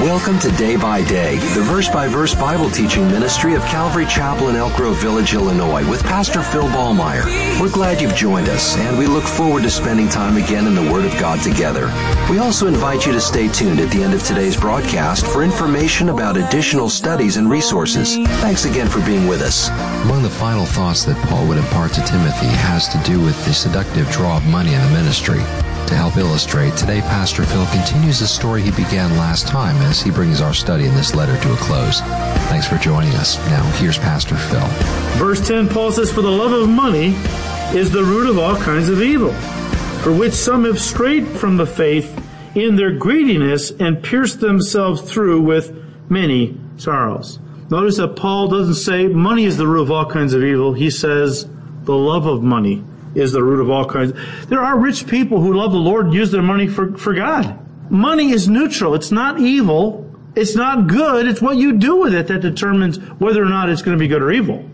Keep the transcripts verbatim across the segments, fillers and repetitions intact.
Welcome to Day by Day, the verse-by-verse Bible teaching ministry of Calvary Chapel in Elk Grove Village, Illinois, with Pastor Phil Ballmeyer. We're glad you've joined us, and we look forward to spending time again in the Word of God together. We also invite you to stay tuned at the end of today's broadcast for information about additional studies and resources. Thanks again for being with us. Among the final thoughts that Paul would impart to Timothy has to do with the seductive draw of money in the ministry. To help illustrate, today Pastor Phil continues the story he began last time as he brings our study in this letter to a close. Thanks for joining us. Now, here's Pastor Phil. Verse ten, Paul says, "For the love of money is the root of all kinds of evil, for which some have strayed from the faith in their greediness and pierced themselves through with many sorrows." Notice that Paul doesn't say money is the root of all kinds of evil. He says the love of money is the root of all kinds. There are rich people who love the Lord and use their money for, for God. Money is neutral. It's not evil. It's not good. It's what you do with it that determines whether or not it's going to be good or evil.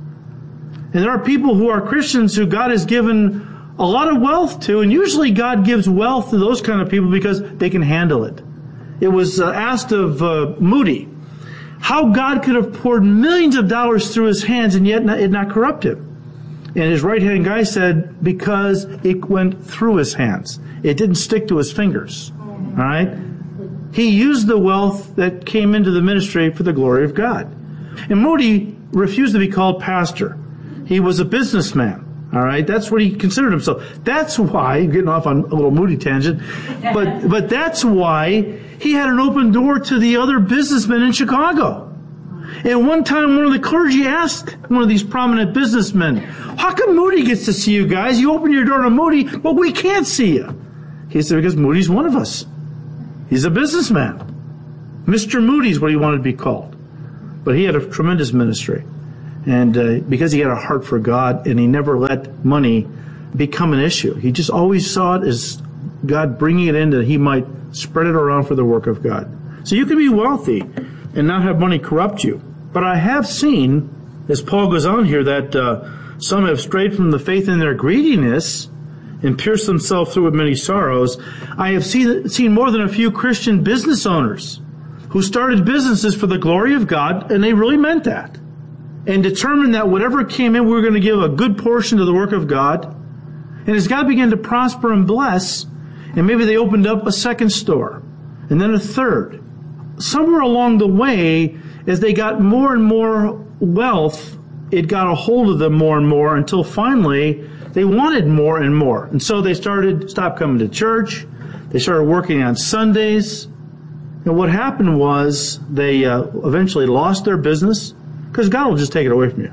And there are people who are Christians who God has given a lot of wealth to, and usually God gives wealth to those kind of people because they can handle it. It was uh, asked of uh, Moody how God could have poured millions of dollars through his hands and yet not, it not corrupt him. And his right-hand guy said, because it went through his hands. It didn't stick to his fingers. All right? He used the wealth that came into the ministry for the glory of God. And Moody refused to be called pastor. He was a businessman. All right? That's what he considered himself. That's why, getting off on a little Moody tangent, but, but that's why he had an open door to the other businessmen in Chicago. And one time, one of the clergy asked one of these prominent businessmen, "How come Moody gets to see you guys? You open your door to Moody, but we can't see you." He said, "Because Moody's one of us. He's a businessman. Mister Moody's what he wanted to be called." But he had a tremendous ministry. And uh, because he had a heart for God, and he never let money become an issue. He just always saw it as God bringing it in that he might spread it around for the work of God. So you can be wealthy and not have money corrupt you. But I have seen, as Paul goes on here, that uh, some have strayed from the faith in their greediness and pierced themselves through with many sorrows. I have seen, seen more than a few Christian business owners who started businesses for the glory of God, and they really meant that, and determined that whatever came in, we were going to give a good portion to the work of God. And as God began to prosper and bless, and maybe they opened up a second store, and then a third. Somewhere along the way, as they got more and more wealth, it got a hold of them more and more until finally they wanted more and more. And so they started, stopped coming to church. They started working on Sundays. And what happened was they uh, eventually lost their business because God will just take it away from you.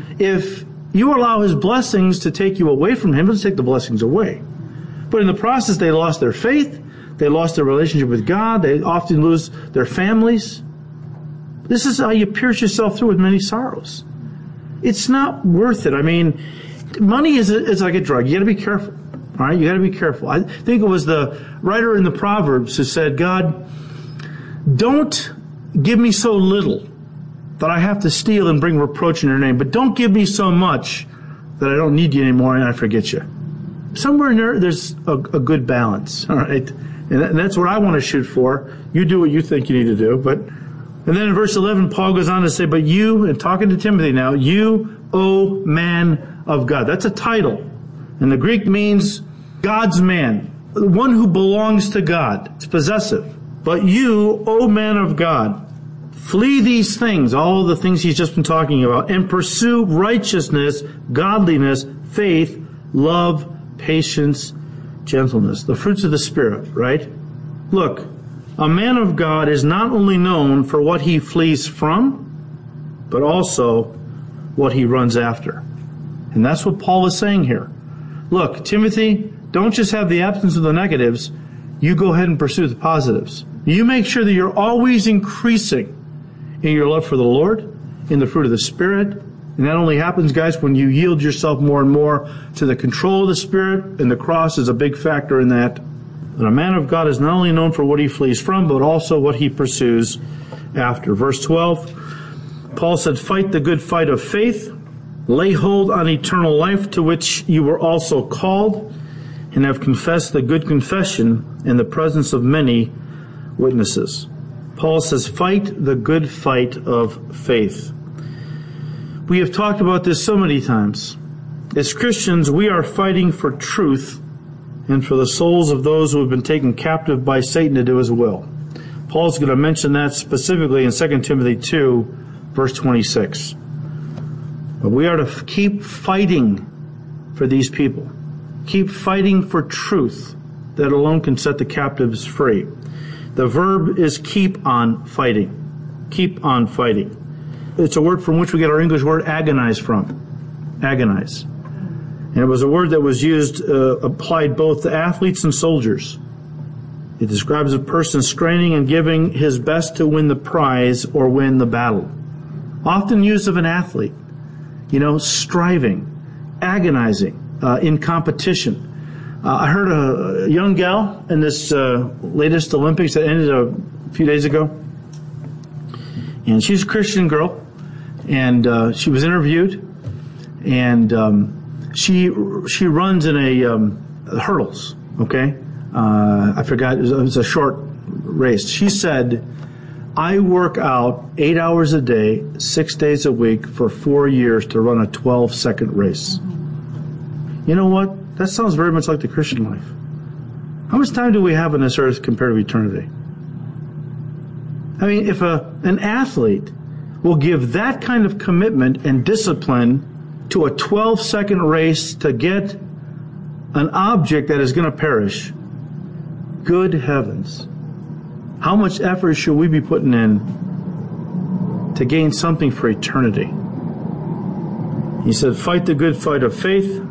If you allow His blessings to take you away from Him, He'll take the blessings away. But in the process, they lost their faith. They lost their relationship with God. They often lose their families. This is how you pierce yourself through with many sorrows. It's not worth it. I mean, money is, a, is like a drug. You got to be careful. All right, you got to be careful. I think it was the writer in the Proverbs who said, "God, don't give me so little that I have to steal and bring reproach in your name, but don't give me so much that I don't need you anymore and I forget you." Somewhere in there, there's a, a good balance. All right, and, that, and that's what I want to shoot for. You do what you think you need to do, but. And then in verse eleven, Paul goes on to say, "But you," and talking to Timothy now, "you, O man of God." That's a title. And the Greek means God's man, the one who belongs to God. It's possessive. "But you, O man of God, flee these things," all the things he's just been talking about, "and pursue righteousness, godliness, faith, love, patience, gentleness." The fruits of the Spirit, right? Look. A man of God is not only known for what he flees from, but also what he runs after. And that's what Paul is saying here. Look, Timothy, don't just have the absence of the negatives. You go ahead and pursue the positives. You make sure that you're always increasing in your love for the Lord, in the fruit of the Spirit. And that only happens, guys, when you yield yourself more and more to the control of the Spirit, and the cross is a big factor in that. And a man of God is not only known for what he flees from, but also what he pursues after. Verse twelve, Paul said, "Fight the good fight of faith, lay hold on eternal life to which you were also called, and have confessed the good confession in the presence of many witnesses." Paul says, fight the good fight of faith. We have talked about this so many times. As Christians, we are fighting for truth and for the souls of those who have been taken captive by Satan to do his will. Paul's going to mention that specifically in Second Timothy two, verse twenty-six. But we are to keep fighting for these people. Keep fighting for truth that alone can set the captives free. The verb is keep on fighting. Keep on fighting. It's a word from which we get our English word agonize from. Agonize. And it was a word that was used, uh, applied both to athletes and soldiers. It describes a person straining and giving his best to win the prize or win the battle. Often used of an athlete. You know, striving, agonizing, uh, in competition. Uh, I heard a, a young gal in this uh, latest Olympics that ended a few days ago. And she's a Christian girl. And uh, she was interviewed. And um, she she runs in a um, hurdles, okay? Uh, I forgot, it was, it was a short race. She said, I work out eight hours a day, six days a week for four years to run a twelve-second race. You know what? That sounds very much like the Christian life. How much time do we have on this earth compared to eternity? I mean, if a an athlete will give that kind of commitment and discipline to a twelve-second race to get an object that is going to perish, good heavens. How much effort should we be putting in to gain something for eternity? He said, fight the good fight of faith.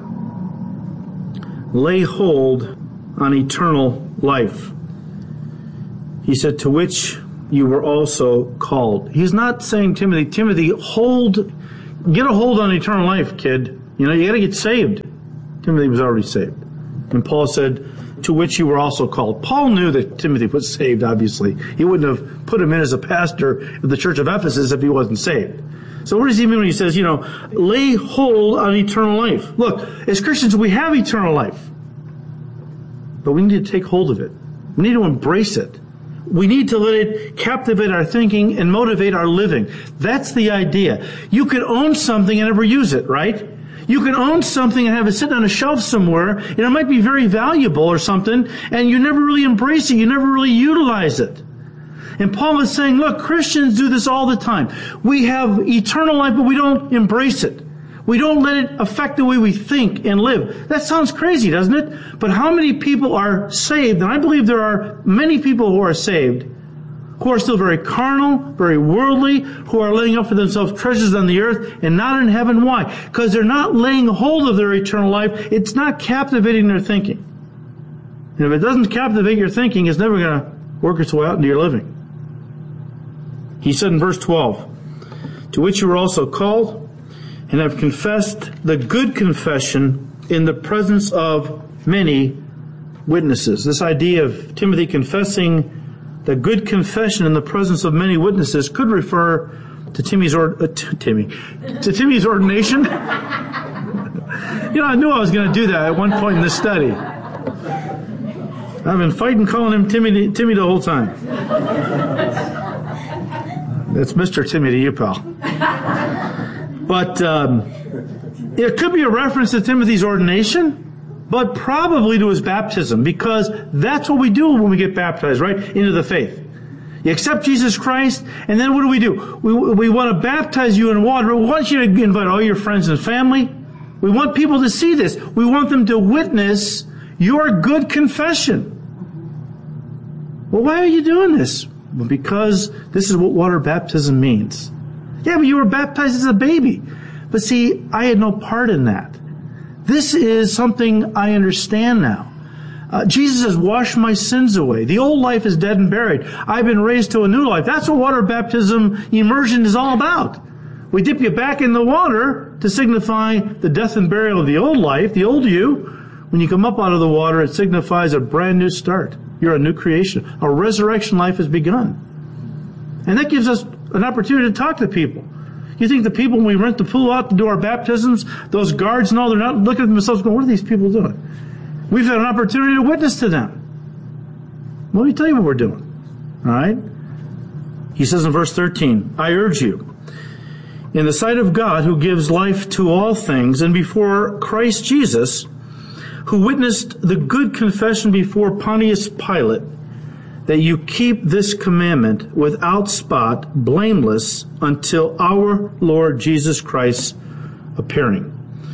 Lay hold on eternal life. He said, to which you were also called. He's not saying, Timothy, Timothy, hold, get a hold on eternal life, kid. You know, you got to get saved. Timothy was already saved. And Paul said, to which you were also called. Paul knew that Timothy was saved, obviously. He wouldn't have put him in as a pastor of the church of Ephesus if he wasn't saved. So what does he mean when he says, you know, lay hold on eternal life? Look, as Christians, we have eternal life. But we need to take hold of it. We need to embrace it. We need to let it captivate our thinking and motivate our living. That's the idea. You can own something and never use it, right? You can own something and have it sit on a shelf somewhere, and it might be very valuable or something, and you never really embrace it. You never really utilize it. And Paul is saying, look, Christians do this all the time. We have eternal life, but we don't embrace it. We don't let it affect the way we think and live. That sounds crazy, doesn't it? But how many people are saved? And I believe there are many people who are saved who are still very carnal, very worldly, who are laying up for themselves treasures on the earth and not in heaven. Why? Because they're not laying hold of their eternal life. It's not captivating their thinking. And if it doesn't captivate your thinking, it's never going to work its way out into your living. He said in verse twelve, to which you were also called, and have confessed the good confession in the presence of many witnesses. This idea of Timothy confessing the good confession in the presence of many witnesses could refer to Timmy's or uh, to Timmy to Timmy's ordination. You know, I knew I was going to do that at one point in this study. I've been fighting calling him Timmy Timmy the whole time. That's Mister Timmy to you, pal. But um, it could be a reference to Timothy's ordination, but probably to his baptism, because that's what we do when we get baptized, right? Into the faith. You accept Jesus Christ, and then what do we do? We, we want to baptize you in water. We want you to invite all your friends and family. We want people to see this. We want them to witness your good confession. Well, why are you doing this? Well, because this is what water baptism means. Yeah, but you were baptized as a baby. But see, I had no part in that. This is something I understand now. Uh, Jesus has washed my sins away. The old life is dead and buried. I've been raised to a new life. That's what water baptism immersion is all about. We dip you back in the water to signify the death and burial of the old life, the old you. When you come up out of the water, it signifies a brand new start. You're a new creation. A resurrection life has begun. And that gives us an opportunity to talk to people. You think the people, when we rent the pool out to do our baptisms, those guards and all, they're not looking at themselves going, what are these people doing? We've had an opportunity to witness to them. Let me tell you what we're doing. All right? He says in verse thirteen, I urge you, in the sight of God who gives life to all things, and before Christ Jesus, who witnessed the good confession before Pontius Pilate, that you keep this commandment without spot, blameless, until our Lord Jesus Christ's appearing.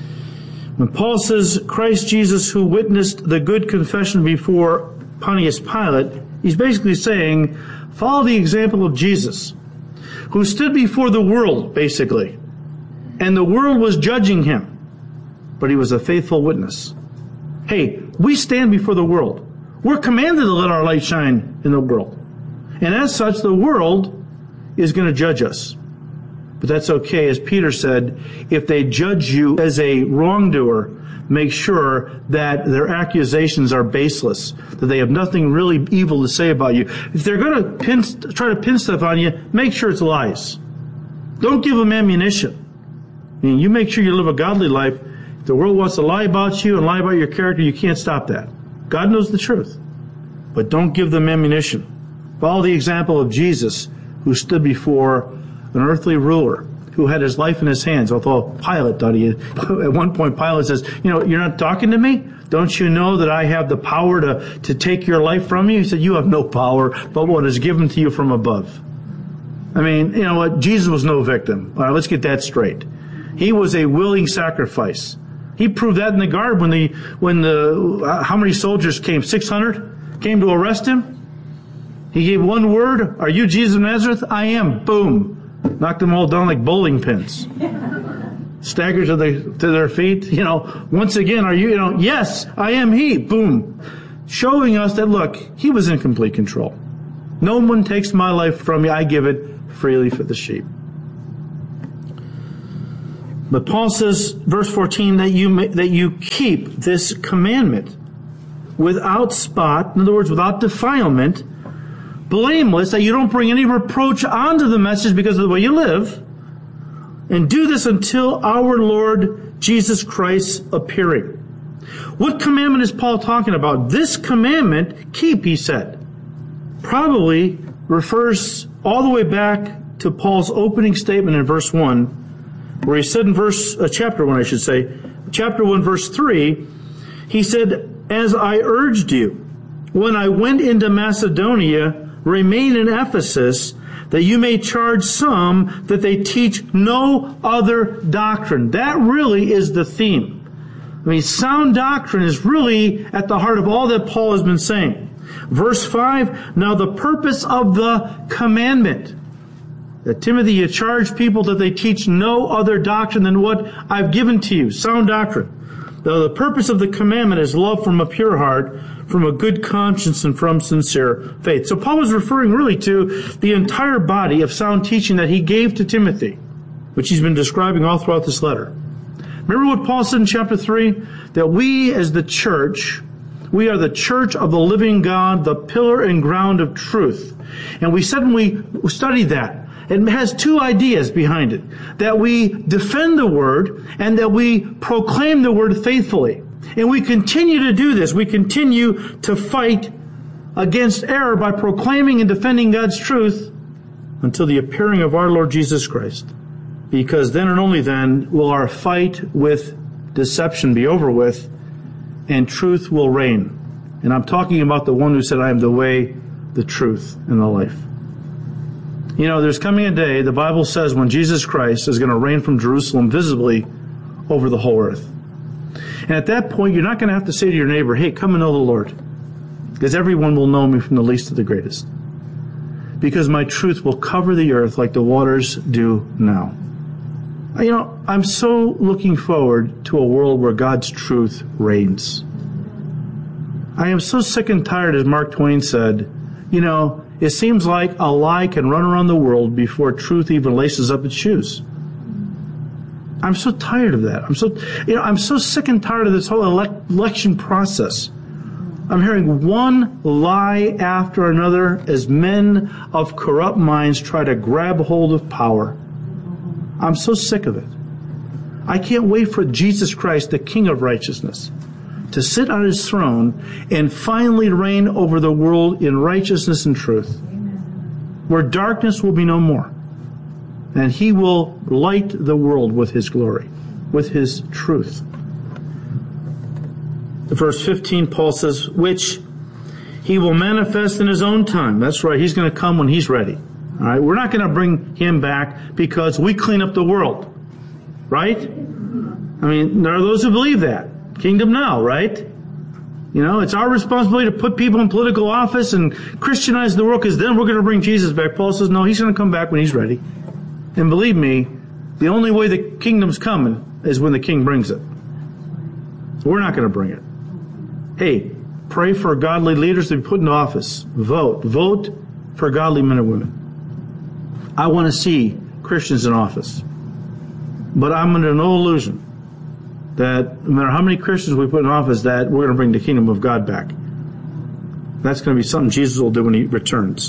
When Paul says Christ Jesus who witnessed the good confession before Pontius Pilate, he's basically saying, follow the example of Jesus, who stood before the world, basically, and the world was judging him, but he was a faithful witness. Hey, we stand before the world. We're commanded to let our light shine in the world. And as such, the world is going to judge us. But that's okay. As Peter said, if they judge you as a wrongdoer, make sure that their accusations are baseless, that they have nothing really evil to say about you. If they're going to pin, try to pin stuff on you, make sure it's lies. Don't give them ammunition. I mean, you make sure you live a godly life. If the world wants to lie about you and lie about your character, you can't stop that. God knows the truth. But don't give them ammunition. Follow the example of Jesus, who stood before an earthly ruler, who had his life in his hands, although Pilate thought he had. At one point, Pilate says, you know, you're not talking to me? Don't you know that I have the power to, to take your life from you? He said, you have no power but what is given to you from above. I mean, you know what? Jesus was no victim. All right, let's get that straight. He was a willing sacrifice. He proved that in the garden when the, when the, uh, how many soldiers came? six hundred came to arrest him. He gave one word, are you Jesus of Nazareth? I am. Boom. Knocked them all down like bowling pins. Staggered to, the, to their feet. You know, once again, are you, you know, yes, I am he. Boom. Showing us that, look, he was in complete control. No one takes my life from me. I give it freely for the sheep. But Paul says, verse fourteen, that you may, that you keep this commandment without spot, in other words, without defilement, blameless, that you don't bring any reproach onto the message because of the way you live, and do this until our Lord Jesus Christ's appearing. What commandment is Paul talking about? This commandment, keep, he said, probably refers all the way back to Paul's opening statement in verse one, where he said in verse, uh, chapter one, I should say, chapter one, verse three, he said, as I urged you, when I went into Macedonia, remain in Ephesus, that you may charge some that they teach no other doctrine. That really is the theme. I mean, sound doctrine is really at the heart of all that Paul has been saying. Verse five, now the purpose of the commandment. That Timothy, you charge people that they teach no other doctrine than what I've given to you. Sound doctrine. Though the purpose of the commandment is love from a pure heart, from a good conscience, and from sincere faith. So Paul was referring really to the entire body of sound teaching that he gave to Timothy, which he's been describing all throughout this letter. Remember what Paul said in chapter three? That we as the church, we are the church of the living God, the pillar and ground of truth. And we said when we studied that, it has two ideas behind it. That we defend the word and that we proclaim the word faithfully. And we continue to do this. We continue to fight against error by proclaiming and defending God's truth until the appearing of our Lord Jesus Christ. Because then and only then will our fight with deception be over with and truth will reign. And I'm talking about the one who said, I am the way, the truth, and the life. You know, there's coming a day, the Bible says, when Jesus Christ is going to reign from Jerusalem visibly over the whole earth. And at that point, you're not going to have to say to your neighbor, hey, come and know the Lord. Because everyone will know me from the least to the greatest. Because my truth will cover the earth like the waters do now. You know, I'm so looking forward to a world where God's truth reigns. I am so sick and tired, as Mark Twain said, you know, it seems like a lie can run around the world before truth even laces up its shoes. I'm so tired of that. I'm so, you know, I'm so sick and tired of this whole elect- election process. I'm hearing one lie after another as men of corrupt minds try to grab hold of power. I'm so sick of it. I can't wait for Jesus Christ, the King of righteousness, to sit on his throne and finally reign over the world in righteousness and truth. where darkness will be no more. And he will light the world with his glory, with his truth. Verse fifteen, Paul says, which he will manifest in his own time. That's right, he's going to come when he's ready. All right, we're not going to bring him back because we clean up the world. Right? I mean, there are those who believe that. Kingdom now, right? You know, it's our responsibility to put people in political office and Christianize the world because then we're going to bring Jesus back. Paul says, no, he's going to come back when he's ready. And believe me, the only way the kingdom's coming is when the king brings it. We're not going to bring it. Hey, pray for godly leaders to be put in office. Vote. Vote for godly men and women. I want to see Christians in office. But I'm under no illusion that no matter how many Christians we put in office, that we're going to bring the kingdom of God back. That's going to be something Jesus will do when he returns.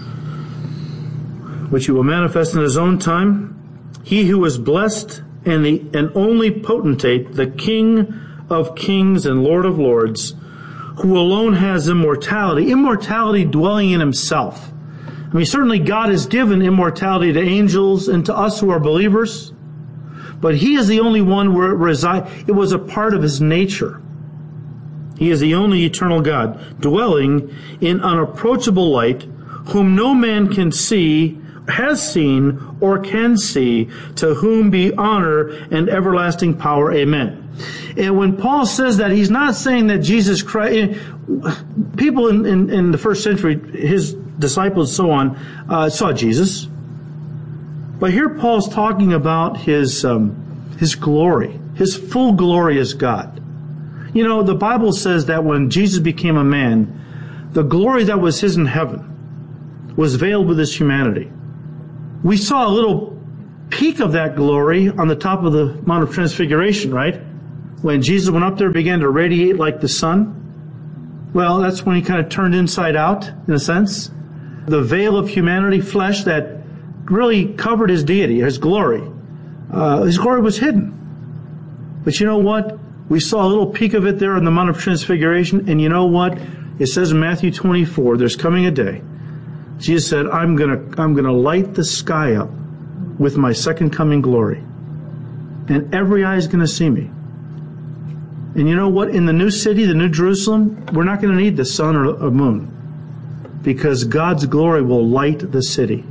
Which he will manifest in his own time. He who is blessed and the and only potentate, the King of kings and Lord of lords, who alone has immortality, immortality dwelling in himself. I mean, certainly God has given immortality to angels and to us who are believers, but he is the only one where it resides. It was a part of his nature. He is the only eternal God, dwelling in unapproachable light, whom no man can see, has seen, or can see, to whom be honor and everlasting power. Amen. And when Paul says that, he's not saying that Jesus Christ, people in, in, in the first century, his disciples and so on, uh, saw Jesus. But here Paul's talking about his, um, his glory, his full glory as God. You know, the Bible says that when Jesus became a man, the glory that was his in heaven was veiled with his humanity. We saw a little peek of that glory on the top of the Mount of Transfiguration, right? When Jesus went up there and began to radiate like the sun. Well, that's when he kind of turned inside out, in a sense. The veil of humanity, flesh, that really covered his deity, his glory. Uh, his glory was hidden. But you know what? We saw a little peek of it there on the Mount of Transfiguration. And you know what? It says in Matthew twenty-four, there's coming a day. Jesus said, I'm going to I'm going to light the sky up with my second coming glory. And every eye is going to see me. And you know what? In the new city, the new Jerusalem, we're not going to need the sun or a moon, because God's glory will light the city.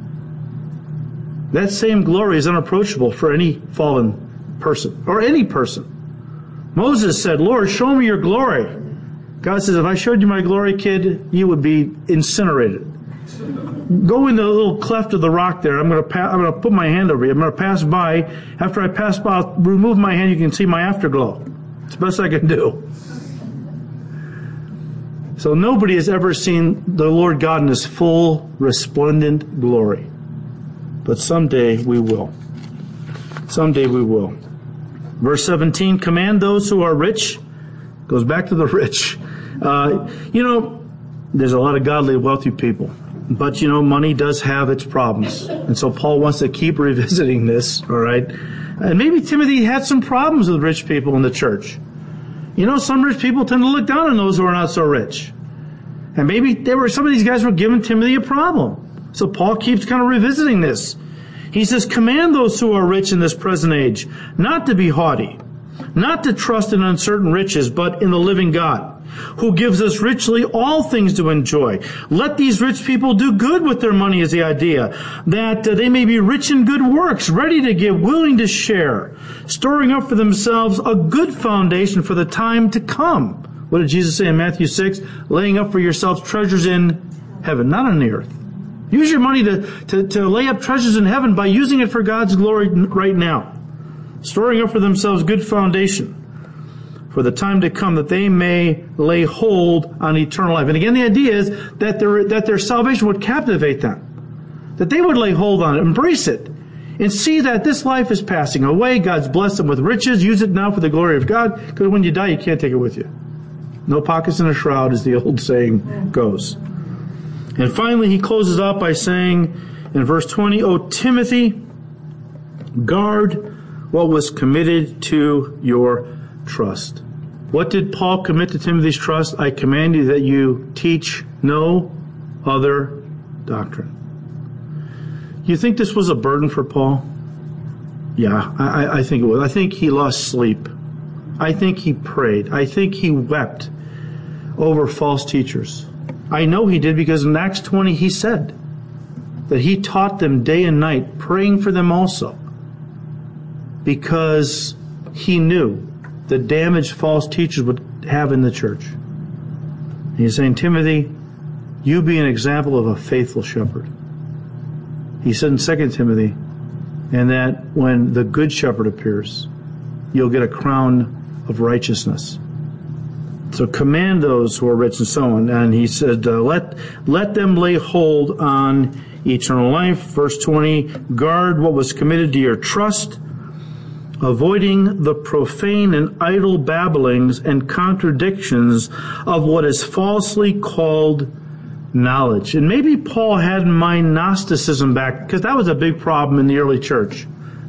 That same glory is unapproachable for any fallen person, or any person. Moses said, Lord, show me your glory. God says, if I showed you my glory, kid, you would be incinerated. Go into the little cleft of the rock there. I'm going to pa- I'm going to put my hand over you. I'm going to pass by. After I pass by, I'll remove my hand. You can see my afterglow. It's the best I can do. So nobody has ever seen the Lord God in his full, resplendent glory. But someday we will. Someday we will. Verse seventeen, command those who are rich. Goes back to the rich. Uh, you know, there's a lot of godly, wealthy people. But, you know, money does have its problems. And so Paul wants to keep revisiting this, all right? And maybe Timothy had some problems with rich people in the church. You know, some rich people tend to look down on those who are not so rich. And maybe there were some of these guys were giving Timothy a problem. So Paul keeps kind of revisiting this. He says, command those who are rich in this present age not to be haughty, not to trust in uncertain riches, but in the living God, who gives us richly all things to enjoy. Let these rich people do good with their money is the idea, that uh, they may be rich in good works, ready to give, willing to share, storing up for themselves a good foundation for the time to come. What did Jesus say in Matthew six? Laying up for yourselves treasures in heaven, not on the earth. Use your money to, to, to lay up treasures in heaven by using it for God's glory right now. Storing up for themselves good foundation for the time to come, that they may lay hold on eternal life. And again, the idea is that their, that their salvation would captivate them. That they would lay hold on it, embrace it, and see that this life is passing away. God's blessed them with riches. Use it now for the glory of God, because when you die, you can't take it with you. No pockets in a shroud, as the old saying goes. And finally, he closes out by saying in verse twenty, O Timothy, guard what was committed to your trust. What did Paul commit to Timothy's trust? I command you that you teach no other doctrine. You think this was a burden for Paul? Yeah, I, I think it was. I think he lost sleep. I think he prayed. I think he wept over false teachers. I know he did because in Acts twenty he said that he taught them day and night, praying for them also, because he knew the damage false teachers would have in the church. And he's saying, Timothy, you be an example of a faithful shepherd. He said in Second Timothy, and that when the good shepherd appears, you'll get a crown of righteousness. So command those who are rich and so on. And he said, uh, let, let them lay hold on eternal life. Verse twenty, guard what was committed to your trust, avoiding the profane and idle babblings and contradictions of what is falsely called knowledge. And maybe Paul had in mind Gnosticism back, because that was a big problem in the early church.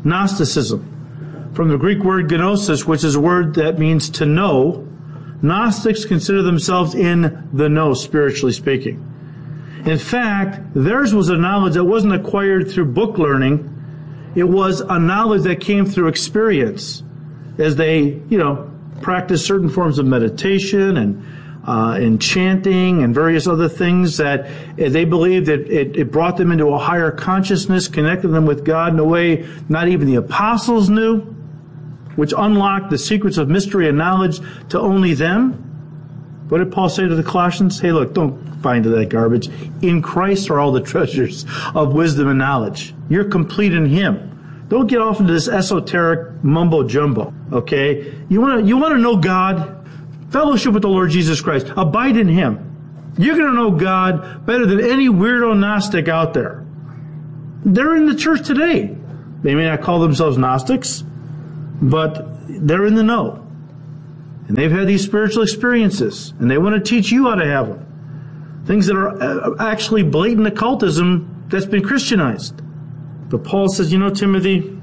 Gnosticism. From the Greek word gnosis, which is a word that means to know, Gnostics consider themselves in the know, spiritually speaking. In fact, theirs was a knowledge that wasn't acquired through book learning. It was a knowledge that came through experience as they, you know, practiced certain forms of meditation and uh, and chanting and various other things that they believed that it, it brought them into a higher consciousness, connected them with God in a way not even the apostles knew, which unlocked the secrets of mystery and knowledge to only them. What did Paul say to the Colossians? Hey, look, don't find that garbage. In Christ are all the treasures of wisdom and knowledge. You're complete in Him. Don't get off into this esoteric mumbo jumbo. Okay? You want to you want to know God? Fellowship with the Lord Jesus Christ. Abide in Him. You're going to know God better than any weirdo Gnostic out there. They're in the church today. They may not call themselves Gnostics, but they're in the know. And they've had these spiritual experiences, and they want to teach you how to have them. Things that are actually blatant occultism that's been Christianized. But Paul says, you know, Timothy,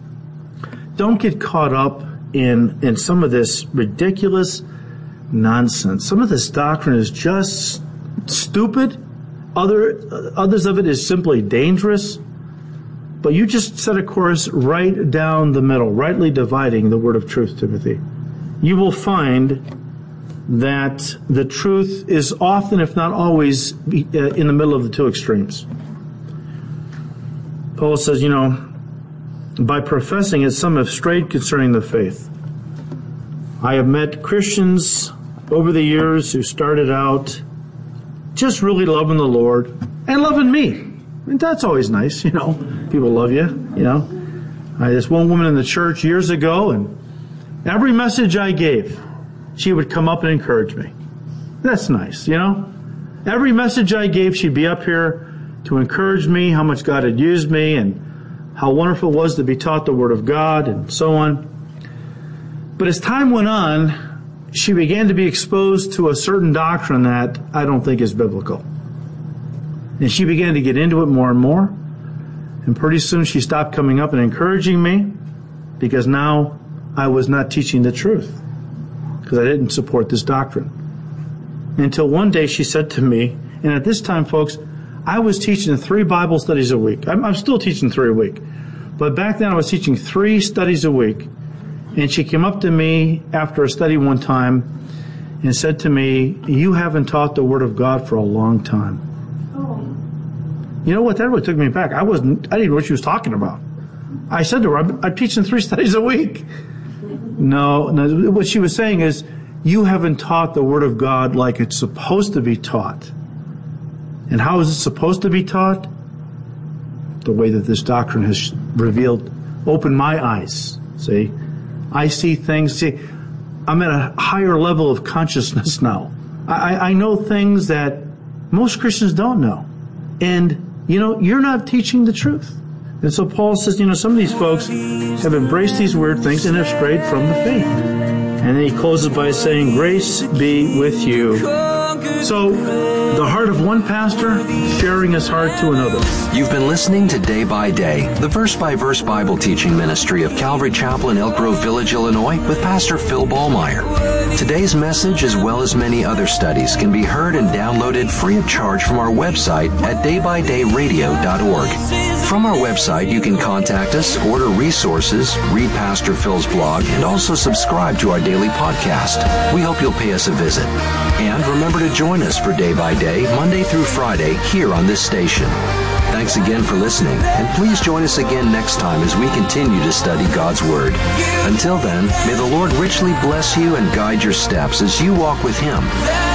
don't get caught up in, in some of this ridiculous nonsense. Some of this doctrine is just stupid. Other, others of it is simply dangerous. But you just set a course right down the middle, rightly dividing the word of truth, Timothy. You will find that the truth is often, if not always, in the middle of the two extremes. Paul says, you know, by professing it, some have strayed concerning the faith. I have met Christians over the years who started out just really loving the Lord and loving me. And that's always nice, you know. People love you, you know. I had this one woman in the church years ago, and every message I gave, she would come up and encourage me. That's nice, you know. Every message I gave, she'd be up here to encourage me, how much God had used me, and how wonderful it was to be taught the Word of God, and so on. But as time went on, she began to be exposed to a certain doctrine that I don't think is biblical. And she began to get into it more and more. And pretty soon she stopped coming up and encouraging me, because now I was not teaching the truth, because I didn't support this doctrine. Until one day she said to me, and at this time, folks, I was teaching three Bible studies a week. I'm, I'm still teaching three a week. But back then I was teaching three studies a week. And she came up to me after a study one time and said to me, you haven't taught the Word of God for a long time. Oh. You know what? That really took me back. I wasn't, I didn't know what she was talking about. I said to her, I'm, I'm teaching three studies a week. No, no, what she was saying is, you haven't taught the Word of God like it's supposed to be taught. And how is it supposed to be taught? The way that this doctrine has revealed, opened my eyes. See? I see things. See, I'm at a higher level of consciousness now. I, I know things that most Christians don't know. And, you know, you're not teaching the truth. And so Paul says, you know, some of these folks have embraced these weird things and have strayed from the faith. And then he closes by saying, grace be with you. So, the heart of one pastor sharing his heart to another. You've been listening to Day by Day, the verse-by-verse Bible teaching ministry of Calvary Chapel in Elk Grove Village, Illinois, with Pastor Phil Ballmeyer. Today's message, as well as many other studies, can be heard and downloaded free of charge from our website at day by day radio dot org. From our website, you can contact us, order resources, read Pastor Phil's blog, and also subscribe to our daily podcast. We hope you'll pay us a visit. And remember to join us for Day by Day, Monday through Friday, here on this station. Thanks again for listening, and please join us again next time as we continue to study God's Word. Until then, may the Lord richly bless you and guide your steps as you walk with Him.